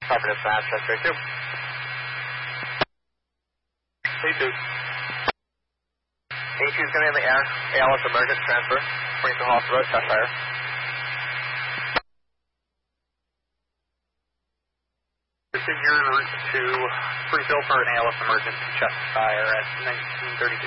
Proper dispatch, chest 32. C2. A2 is going to be in the air. ALS emergent transfer. Bring to hospital, chest fire. You're en route to free fill for an ALS emergent chest fire at 1932.